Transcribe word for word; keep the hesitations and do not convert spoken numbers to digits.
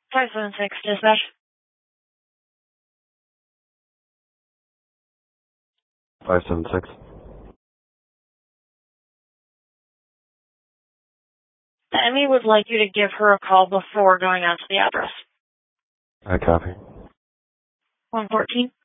five seven six, dispatch. five seven six. Emmy would like you to give her a call before going out to the address. I copy. one fourteen.